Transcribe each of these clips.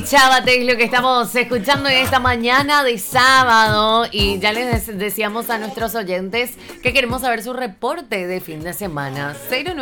Chábate es lo que estamos escuchando en esta mañana de sábado. Y ya les decíamos a nuestros oyentes que queremos saber su reporte de fin de semana.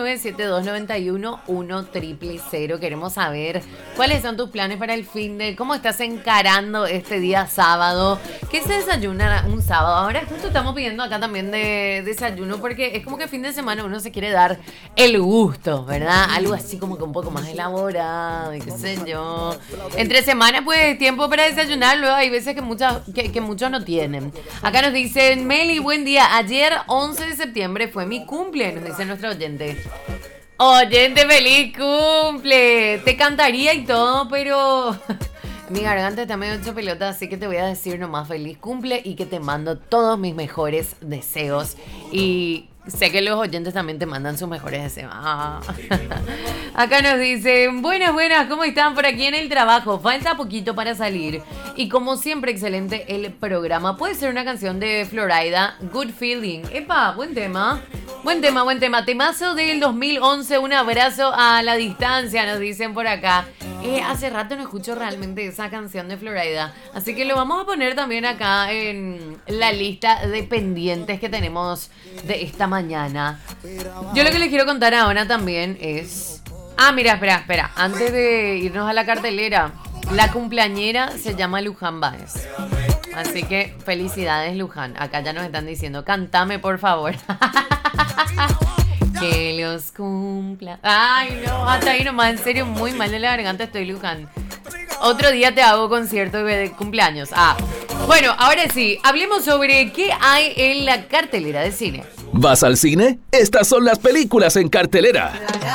0972911000. Queremos saber cuáles son tus planes para el fin de... ¿Cómo estás encarando este día sábado? ¿Qué se desayuna un sábado? Ahora justo estamos pidiendo acá también de desayuno porque es como que fin de semana uno se quiere dar el gusto, ¿verdad? Algo así como que un poco más elaborado y qué sé yo. Entre semana, pues, tiempo para desayunar. Luego hay veces que muchos no tienen. Acá nos dicen, Meli, buen día. Ayer, 11 de septiembre, fue mi cumple, nos dice nuestro oyente. Oyente, feliz cumple. Te cantaría y todo, pero... mi garganta está medio hecho pelota, así que te voy a decir nomás feliz cumple y que te mando todos mis mejores deseos. Y... sé que los oyentes también te mandan sus mejores deseos. Acá nos dicen, buenas, ¿cómo están por aquí en el trabajo? Falta poquito para salir. Y como siempre, excelente el programa. Puede ser una canción de Florida, Good Feeling. Epa, buen tema. Buen tema. Temazo del 2011, un abrazo a la distancia, nos dicen por acá. Hace rato no escucho realmente esa canción de Florida. Así que lo vamos a poner también acá en la lista de pendientes que tenemos de esta mañana. Yo lo que les quiero contar ahora también es... mira, espera. Antes de irnos a la cartelera, la cumpleañera se llama Luján Báez. Así que felicidades, Luján. Acá ya nos están diciendo, cántame por favor. Que los cumpla. Ay, no, hasta ahí nomás, en serio, muy mal de la garganta estoy, Luján. Otro día te hago concierto de cumpleaños. Bueno, ahora sí, hablemos sobre qué hay en la cartelera de cine. ¿Vas al cine? Estas son las películas en cartelera.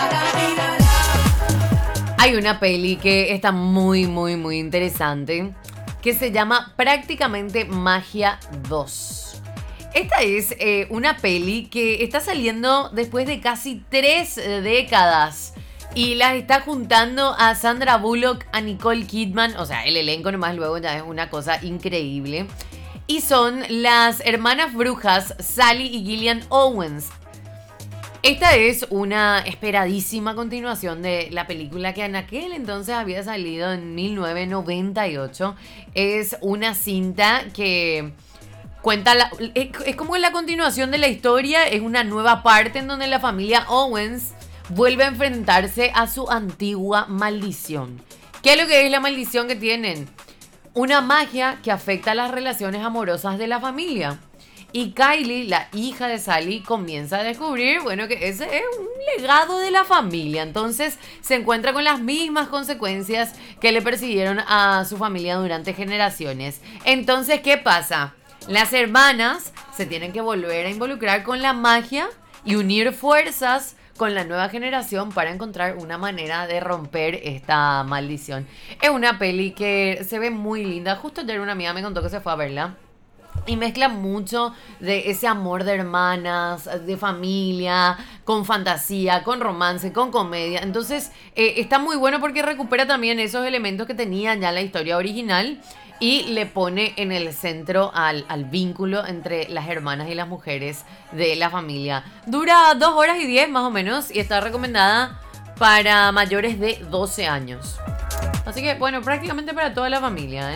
Hay una peli que está muy interesante, que se llama Prácticamente Magia 2. Esta es una peli que está saliendo después de casi 3 décadas. Y las está juntando a Sandra Bullock, a Nicole Kidman. O sea, el elenco nomás luego ya es una cosa increíble. Y son las hermanas brujas Sally y Gillian Owens. Esta es una esperadísima continuación de la película que en aquel entonces había salido en 1998. Es una cinta que cuenta... es como la continuación de la historia. Es una nueva parte en donde la familia Owens vuelve a enfrentarse a su antigua maldición. ¿Qué es lo que es la maldición que tienen? Una magia que afecta a las relaciones amorosas de la familia. Y Kylie, la hija de Sally, comienza a descubrir, que ese es un legado de la familia. Entonces se encuentra con las mismas consecuencias que le persiguieron a su familia durante generaciones. Entonces, ¿qué pasa? Las hermanas se tienen que volver a involucrar con la magia y unir fuerzas con la nueva generación para encontrar una manera de romper esta maldición. Es una peli que se ve muy linda. Justo ayer una amiga me contó que se fue a verla. Y mezcla mucho de ese amor de hermanas, de familia, con fantasía, con romance, con comedia. Entonces está muy bueno porque recupera también esos elementos que tenía ya la historia original y le pone en el centro al vínculo entre las hermanas y las mujeres de la familia. Dura 2 horas y 10 más o menos y está recomendada para mayores de 12 años. Así que, prácticamente para toda la familia,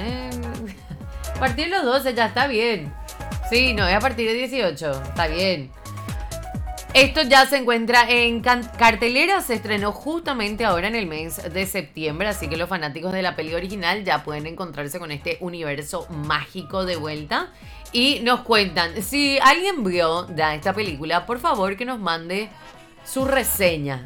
A partir de los 12 ya está bien. Sí, no, es a partir de 18. Está bien. Esto ya se encuentra en cartelera. Se estrenó justamente ahora en el mes de septiembre. Así que los fanáticos de la peli original ya pueden encontrarse con este universo mágico de vuelta. Y nos cuentan, si alguien vio ya esta película, por favor que nos mande su reseña.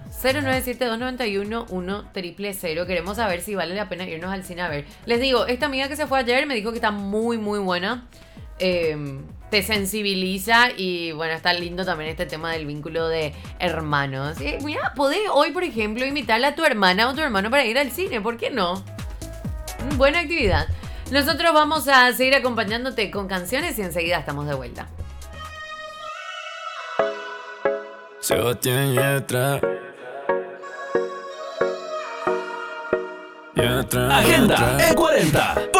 0972911000. Queremos saber si vale la pena irnos al cine a ver. Les digo, esta amiga que se fue ayer me dijo que está muy buena. Te sensibiliza y está lindo también este tema del vínculo de hermanos. Mira, podés hoy, por ejemplo, invitarle a tu hermana o tu hermano para ir al cine. ¿Por qué no? Buena actividad. Nosotros vamos a seguir acompañándote con canciones y enseguida estamos de vuelta. Sebastián Yatra. Agenda E40.